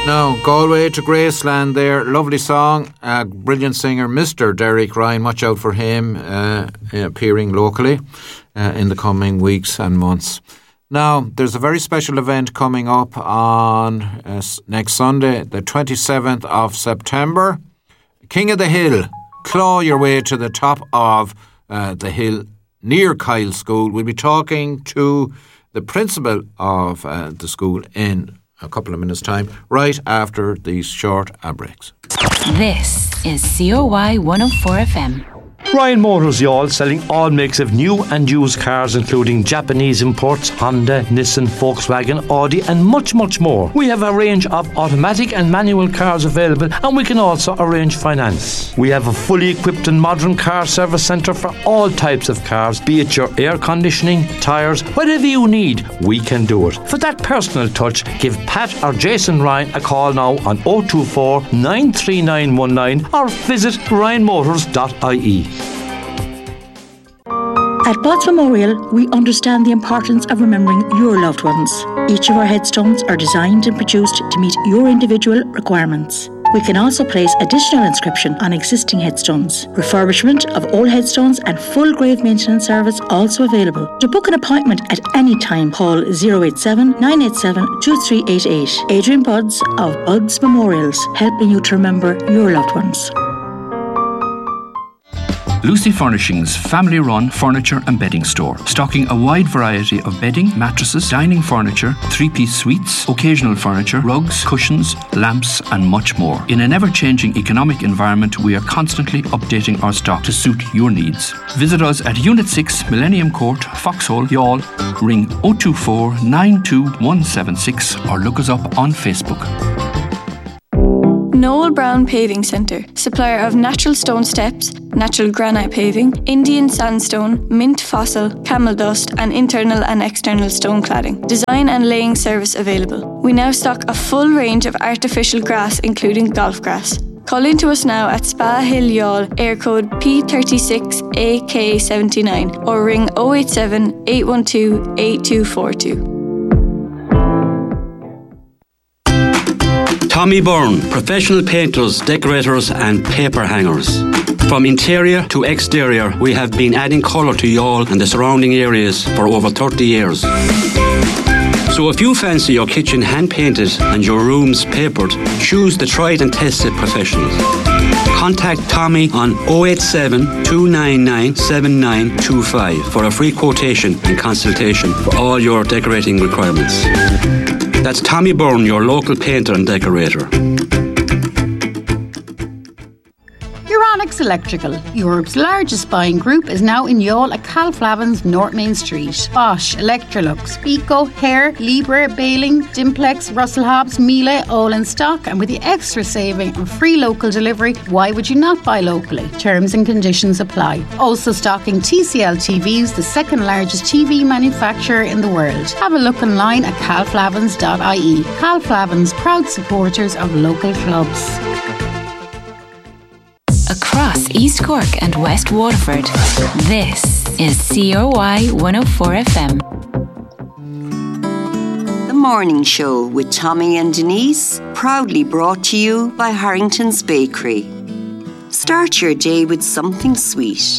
Now, Galway to Graceland there. Lovely song. Brilliant singer, Mr. Derek Ryan. Watch out for him appearing locally in the coming weeks and months. Now, there's a very special event coming up on next Sunday, the 27th of September. King of the Hill. Claw your way to the top of the hill near Kyle School. We'll be talking to the principal of the school in a couple of minutes' time, right after these short ad breaks. This is COY 104 FM. Ryan Motors Youghal, selling all makes of new and used cars, including Japanese imports, Honda, Nissan, Volkswagen, Audi and much, much more. We have a range of automatic and manual cars available, and we can also arrange finance. We have a fully equipped and modern car service centre for all types of cars, be it your air conditioning, tyres, whatever you need, we can do it. For that personal touch, give Pat or Jason Ryan a call now on 024 93919 or visit ryanmotors.ie. At Botts Memorial, we understand the importance of remembering your loved ones. Each of our headstones are designed and produced to meet your individual requirements. We can also place additional inscription on existing headstones. Refurbishment of old headstones and full grave maintenance service also available. To book an appointment at any time, call 087 987 2388. Adrian Budds of Budds Memorials, helping you to remember your loved ones. Lucy Furnishings, family-run furniture and bedding store, stocking a wide variety of bedding, mattresses, dining furniture, three-piece suites, occasional furniture, rugs, cushions, lamps and much more. In an ever-changing economic environment, we are constantly updating our stock to suit your needs. Visit us at Unit 6, Millennium Court, Foxhole, Youghal. Ring 024 92176 or look us up on Facebook. Noel Brown Paving Centre, supplier of natural stone steps, natural granite paving, Indian sandstone, mint fossil, camel dust and internal and external stone cladding. Design and laying service available. We now stock a full range of artificial grass including golf grass. Call in to us now at Spa Hill Youghal, air code P36AK79 or ring 087 812 8242. Tommy Byrne, professional painters, decorators and paper hangers. From interior to exterior, we have been adding colour to Youghal and the surrounding areas for over 30 years. So if you fancy your kitchen hand-painted and your rooms papered, choose the tried and tested professionals. Contact Tommy on 087 299 7925 for a free quotation and consultation for all your decorating requirements. That's Tommy Byrne, your local painter and decorator. Euronics Electrical, Europe's largest buying group, is now in Youghal at Calflavin's North Main Street. Bosch, Electrolux, Pico, Hare, Libre, Baling, Dimplex, Russell Hobbs, Miele, all in stock, and with the extra saving and free local delivery, why would you not buy locally? Terms and conditions apply. Also stocking TCL TVs, the second largest TV manufacturer in the world. Have a look online at calflavins.ie. Calflavins, proud supporters of local clubs. Across East Cork and West Waterford, this is COY 104 FM. The Morning Show with Tommy and Denise, proudly brought to you by Harrington's Bakery. Start your day with something sweet.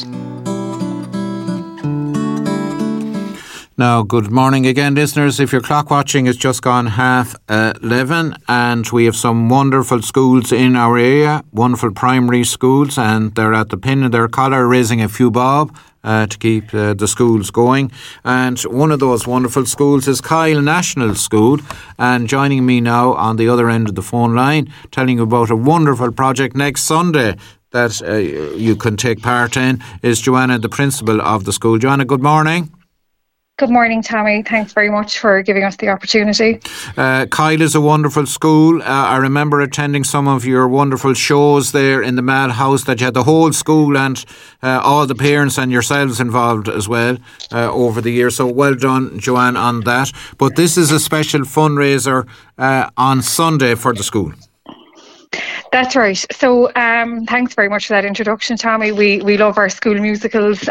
Now, good morning again, listeners. If you're clock watching, it's just gone 11:30, and we have some wonderful schools in our area, wonderful primary schools, and they're at the pin of their collar raising a few bob to keep the schools going. And one of those wonderful schools is Kyle National School, and joining me now on the other end of the phone line, telling you about a wonderful project next Sunday that you can take part in, is Joanna, the principal of the school. Joanna, good morning. Good morning, Tommy. Thanks very much for giving us the opportunity. Kyle is a wonderful school. I remember attending some of your wonderful shows there in the Mal House, that you had the whole school and all the parents and yourselves involved as well over the years. So well done, Joanne, on that. But this is a special fundraiser on Sunday for the school. That's right. So thanks very much for that introduction, Tommy. We love our school musicals.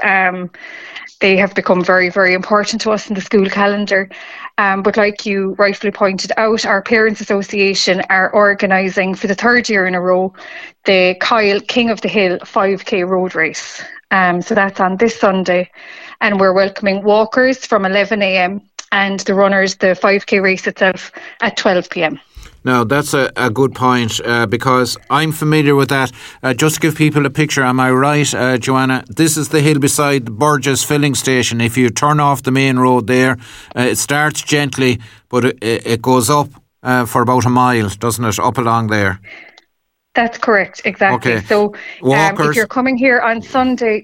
They have become very, very important to us in the school calendar. But like you rightfully pointed out, our Parents Association are organising for the third year in a row the Kyle King of the Hill 5K road race. So that's on this Sunday, and we're welcoming walkers from 11 a.m. and the runners, the 5K race itself, at 12 p.m. Now, that's a good point because I'm familiar with that. Just to give people a picture, am I right, Joanna? This is the hill beside the Burgess filling station. If you turn off the main road there, it starts gently, but it goes up for about a mile, doesn't it, up along there? That's correct, exactly. Okay. So if you're coming here on Sunday,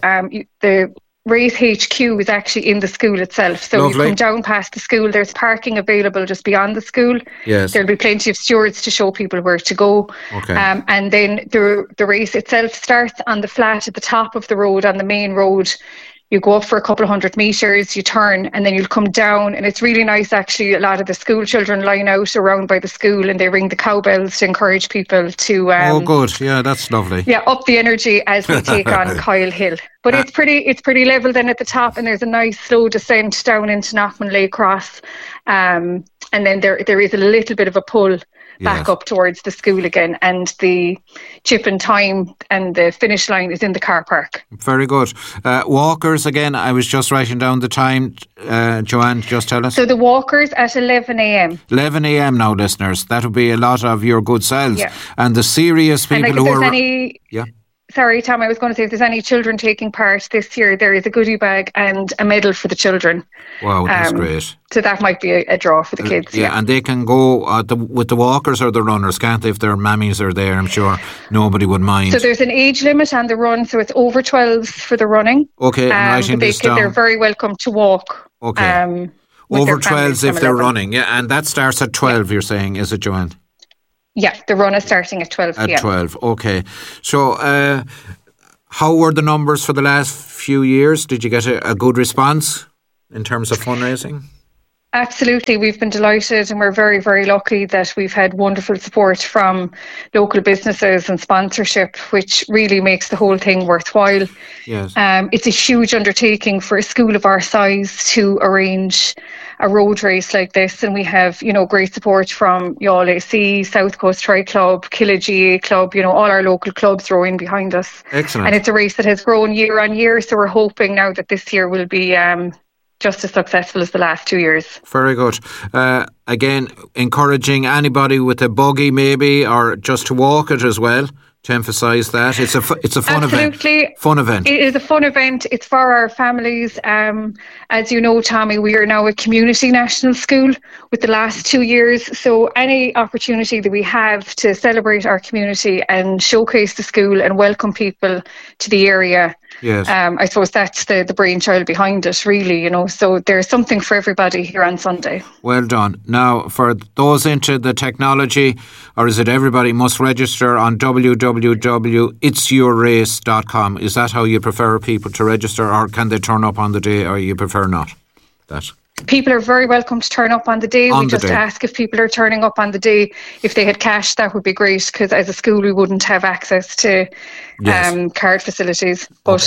the Race HQ is actually in the school itself. So Lovely. You come down past the school, there's parking available just beyond the school. Yes. There'll be plenty of stewards to show people where to go. Okay. And then the race itself starts on the flat at the top of the road, on the main road. You go up for a couple of 100 metres, you turn, and then you'll come down. And it's really nice, actually. A lot of the school children line out around by the school and they ring the cowbells to encourage people to... oh, good. Yeah, that's lovely. Yeah, up the energy as we take on Kyle Hill. But it's pretty level then at the top, and there's a nice slow descent down into Knockmanlay Cross. And then there is a little bit of a pull back up towards the school again, and the chip and time and the finish line is in the car park. Very good. Walkers, again, I was just writing down the time. Joanne, just tell us. So the walkers at 11 a.m. 11 a.m. now, listeners. That would be a lot of your good selves. Yeah. And the serious people who are... Yeah. Sorry, Tom, I was going to say if there's any children taking part this year, there is a goodie bag and a medal for the children. Wow, that's great. So that might be a draw for the kids. Yeah, and they can go with the walkers or the runners, can't they? If their mammies are there, I'm sure nobody would mind. So there's an age limit on the run, so it's over 12s for the running. Okay, I'm writing this down. They're very welcome to walk. Okay. Over 12s if they're running, yeah, and that starts at 12, you're saying, is it, Joanne? Yeah, the run is starting at 12 p.m. At 12, okay. So, how were the numbers for the last few years? Did you get a good response in terms of fundraising? Absolutely. We've been delighted, and we're very, very lucky that we've had wonderful support from local businesses and sponsorship, which really makes the whole thing worthwhile. Yes. It's a huge undertaking for a school of our size to arrange a road race like this, and we have, great support from Youghal AC, South Coast Tri Club, Killa GA Club, all our local clubs rowing behind us. Excellent. And it's a race that has grown year on year, so we're hoping now that this year will be just as successful as the last 2 years. Very good. Again, encouraging anybody with a buggy maybe, or just to walk it as well, to emphasise that. It's a fun Absolutely. event. Fun event. It is a fun event. It's for our families. As you know, Tommy, we are now a community national school with the last 2 years. So any opportunity that we have to celebrate our community and showcase the school and welcome people to the area, yes. I suppose that's the brainchild behind it, really, So there's something for everybody here on Sunday. Well done. Now, for those into the technology, or is it everybody must register on www.itsyourrace.com? Is that how you prefer people to register, or can they turn up on the day, or you prefer not? That. People are very welcome to turn up on the day. We just ask if people are turning up on the day. If they had cash, that would be great, because as a school we wouldn't have access to card facilities. But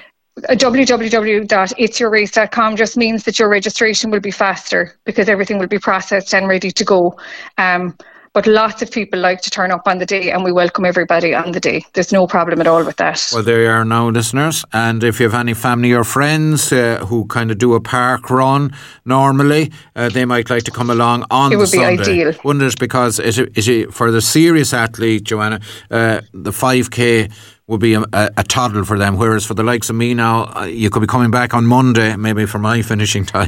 www.itsyourrace.com just means that your registration will be faster, because everything will be processed and ready to go. But lots of people like to turn up on the day, and we welcome everybody on the day. There's no problem at all with that. Well, there you are now, listeners. And if you have any family or friends who kind of do a park run normally, they might like to come along on the Sunday. It would be ideal. Wouldn't it? Because for the serious athlete, Joanna, the 5K would be a toddle for them, whereas for the likes of me now, you could be coming back on Monday, maybe for my finishing time.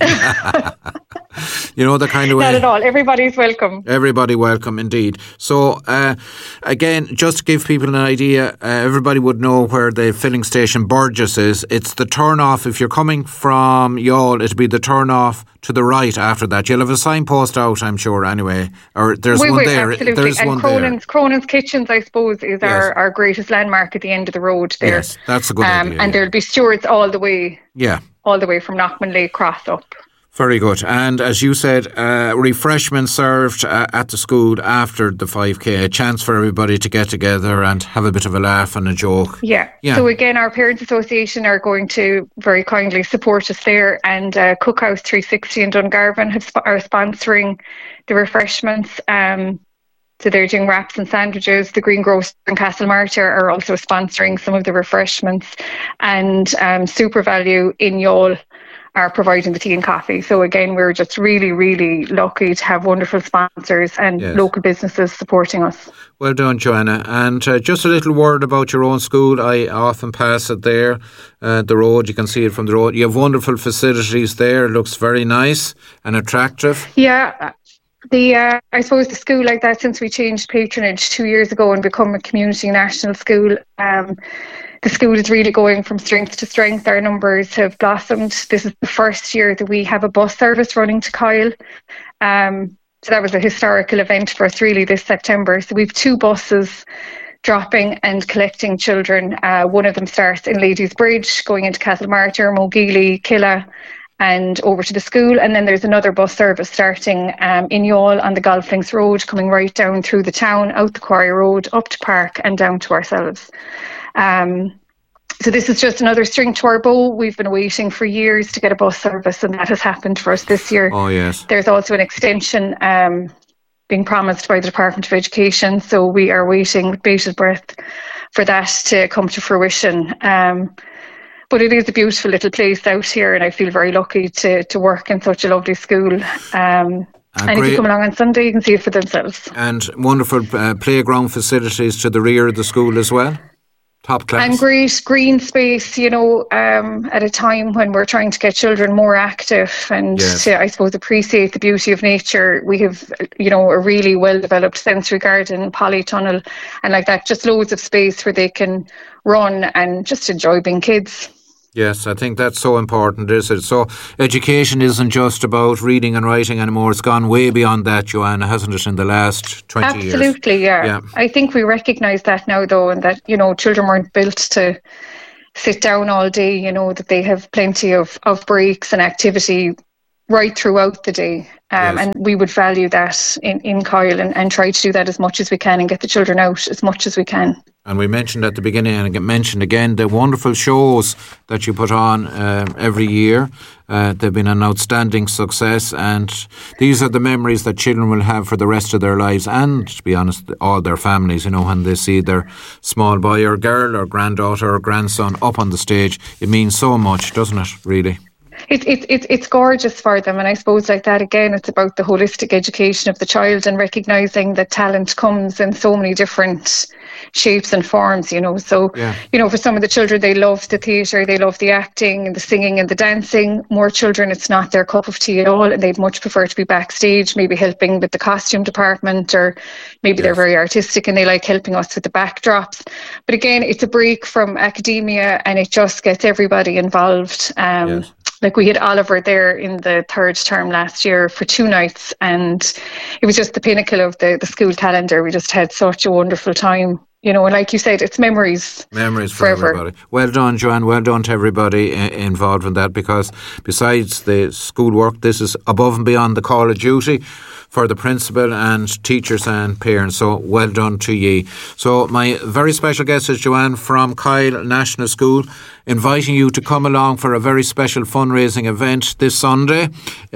The kind of way. Not at all. Everybody's welcome. Everybody welcome, indeed. So, again, just to give people an idea, everybody would know where the filling station Burgess is. It's the turn-off. If you're coming from Youghal, it'll be the turn-off to the right after that. You'll have a signpost out, I'm sure, anyway. Or there's one there. Absolutely. There's and one Cronan's Kitchens, I suppose, is our greatest landmark at the end of the road there. Yes, that's a good idea. And there'll be stewards all the way. Yeah. All the way from Knockmanlay Cross up. Very good. And as you said, refreshments served at the school after the 5K, a chance for everybody to get together and have a bit of a laugh and a joke. Yeah. So again, our Parents Association are going to very kindly support us there, and Cookhouse 360 in Dungarvan are sponsoring the refreshments. So they're doing wraps and sandwiches. The Green Grocer in Castlemartyr are also sponsoring some of the refreshments, and Super Value in Youghal are providing the tea and coffee. So again, we're just really, really lucky to have wonderful sponsors and local businesses supporting us. Well done, Joanna. And just a little word about your own school. I often pass it there, the road. You can see it from the road. You have wonderful facilities there. It looks very nice and attractive. Yeah. I suppose the school like that, since we changed patronage 2 years ago and become a community national school, the school is really going from strength to strength. Our numbers have blossomed. This is the first year that we have a bus service running to Kyle. So that was a historical event for us really this September. So we have 2 buses dropping and collecting children. One of them starts in Ladies Bridge, going into Castlemartyr, Mogeely, Killa, and over to the school. And then there's another bus service starting in Youghal on the Golf Links Road, coming right down through the town, out the Quarry Road, up to Park and down to ourselves. So this is just another string to our bow. We've been waiting for years to get a bus service, and that has happened for us this year. Oh, yes. There's also an extension being promised by the Department of Education, so we are waiting with bated breath for that to come to fruition. But it is a beautiful little place out here, and I feel very lucky to work in such a lovely school. And if you come along on Sunday, you can see it for themselves. And wonderful playground facilities to the rear of the school as well. Top class. And great green space, at a time when we're trying to get children more active and to, I suppose, appreciate the beauty of nature. We have, a really well-developed sensory garden, polytunnel, and like that, just loads of space where they can run and just enjoy being kids. Yes, I think that's so important, is it? So education isn't just about reading and writing anymore. It's gone way beyond that, Joanna, hasn't it, in the last 20 years? Absolutely, yeah. I think we recognise that now, though, and that, children weren't built to sit down all day, that they have plenty of breaks and activity right throughout the day. And we would value that in Kyle and try to do that as much as we can and get the children out as much as we can. And we mentioned at the beginning, and I mentioned again, the wonderful shows that you put on every year. They've been an outstanding success, and these are the memories that children will have for the rest of their lives, and, to be honest, all their families, when they see their small boy or girl or granddaughter or grandson up on the stage. It means so much, doesn't it, really? It's gorgeous for them, and I suppose like that again, it's about the holistic education of the child and recognising that talent comes in so many different shapes and forms, So, for some of the children, they love the theatre, they love the acting and the singing and the dancing. More children, it's not their cup of tea at all, and they'd much prefer to be backstage, maybe helping with the costume department, or maybe they're very artistic and they like helping us with the backdrops. But again, it's a break from academia, and it just gets everybody involved. Like we had Oliver there in the third term last year for 2 nights, and it was just the pinnacle of the school calendar. We just had such a wonderful time. And like you said, it's memories. Memories for forever. Everybody. Well done, Joanne. Well done to everybody involved in that, because besides the schoolwork, this is above and beyond the call of duty for the principal and teachers and parents. So well done to ye. So my very special guest is Joanne from Kyle National School, inviting you to come along for a very special fundraising event this Sunday.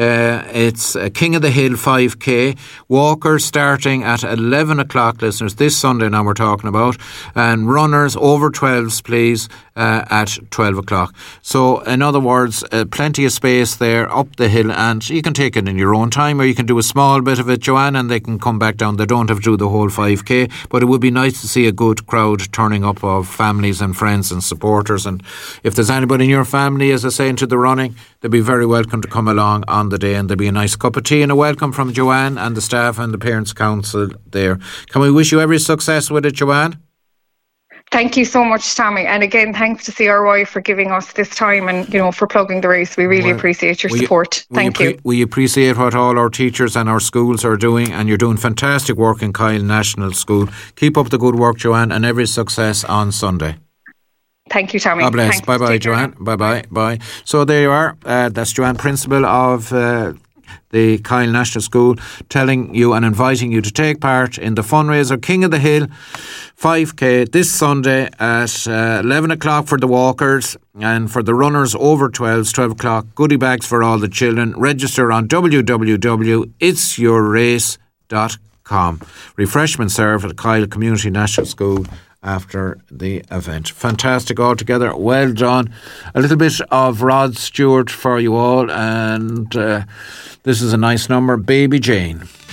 It's King of the Hill 5K. Walkers starting at 11 o'clock, listeners, this Sunday now we're talking about, and runners over 12s, please, at 12 o'clock. So, in other words, plenty of space there up the hill, and you can take it in your own time, or you can do a small bit of it, Joanne, and they can come back down. They don't have to do the whole 5K, but it would be nice to see a good crowd turning up of families and friends and supporters. And if there's anybody in your family, as I say, into the running, they'd be very welcome to come along on the day, and there'll be a nice cup of tea and a welcome from Joanne and the staff and the Parents' Council there. Can we wish you every success with it, Joanne? Thank you so much, Tommy. And again, thanks to CRY for giving us this time and, for plugging the race. We really appreciate your support. Thank you. We appreciate what all our teachers and our schools are doing, and you're doing fantastic work in Kyle National School. Keep up the good work, Joanne, and every success on Sunday. Thank you, Tommy. God bless. Thanks. Bye-bye, Joanne. Bye-bye. Bye. So there you are. That's Joanne, principal of the Kyle National School, telling you and inviting you to take part in the fundraiser King of the Hill 5K this Sunday at 11 o'clock for the walkers, and for the runners over 12s, 12 o'clock, goodie bags for all the children. Register on www.itsyourrace.com. Refreshment served at Kyle Community National School after the event. Fantastic altogether. Well done. A little bit of Rod Stewart for you all, and this is a nice number, Baby Jane.